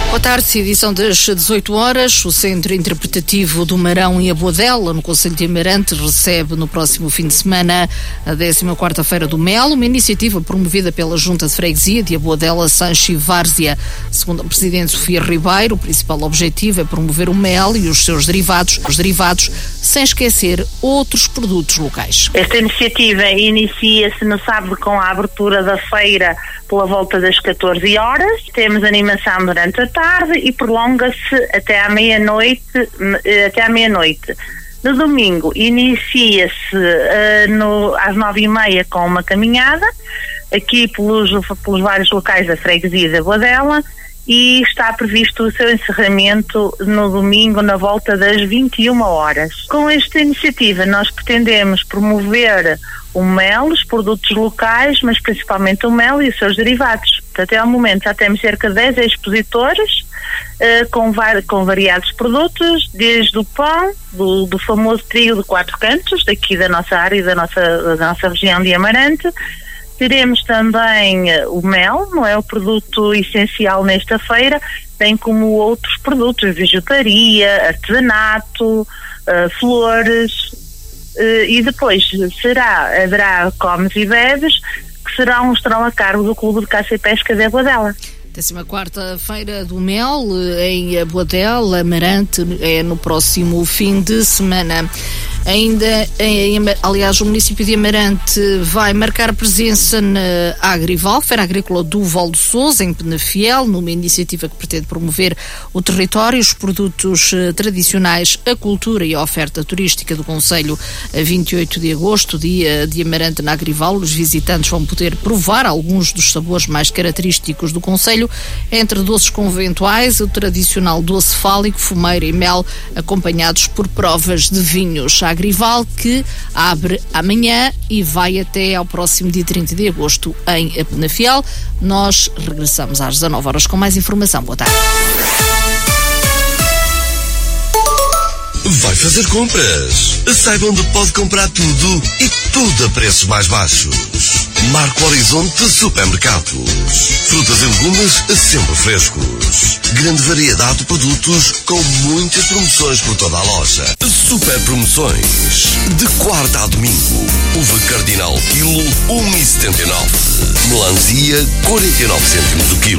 Boa tarde, edição das 18 horas. O Centro Interpretativo do Marão e a Boadela, no Concelho de Amarante, recebe no próximo fim de semana a 14ª Feira do Mel, uma iniciativa promovida pela Junta de Freguesia de Aboadela, Sancho e Várzea. Segundo a Presidente Sofia Ribeiro, o principal objetivo é promover o mel e os seus derivados, sem esquecer outros produtos locais. Esta iniciativa inicia-se no sábado com a abertura da feira pela volta das 14 horas. Temos animação durante a tarde e prolonga-se até à meia-noite. No domingo inicia-se às 9h30 com uma caminhada aqui pelos vários locais da freguesia da Boadela, e está previsto o seu encerramento no domingo na volta das 21 horas. Com esta iniciativa nós pretendemos promover o mel, os produtos locais, mas principalmente o mel e os seus derivados. Até ao momento já temos cerca de 10 expositores com variados produtos, desde o pão, do famoso trigo de 4 cantos, daqui da nossa área e da nossa região de Amarante. Teremos também o mel, não é o produto essencial nesta feira, bem como outros produtos, vegeutaria, artesanato, flores, e depois haverá comes e bebes que estarão a cargo do Clube de Caça e Pesca de Aboadela. 14ª Feira do Mel em Aboadela, Amarante, é no próximo fim de semana. Aliás, o município de Amarante vai marcar presença na Agrival, Feira Agrícola do Val de Sousa, em Penafiel, numa iniciativa que pretende promover o território, os produtos tradicionais, a cultura e a oferta turística do concelho. A 28 de agosto, dia de Amarante na Agrival, os visitantes vão poder provar alguns dos sabores mais característicos do concelho, entre doces conventuais, o tradicional doce fálico, fumeira e mel, acompanhados por provas de vinhos. A Agrival, que abre amanhã e vai até ao próximo dia 30 de agosto em Penafiel. Nós regressamos às 19 horas com mais informação. Boa tarde. Vai fazer compras? Saiba onde pode comprar tudo e tudo a preços mais baixos. Marco Horizonte Supermercados. Frutas e legumes sempre frescos. Grande variedade de produtos com muitas promoções por toda a loja. Super promoções. De quarta a domingo. Uva Cardinal quilo 1,79. Melancia 49 cêntimos o quilo.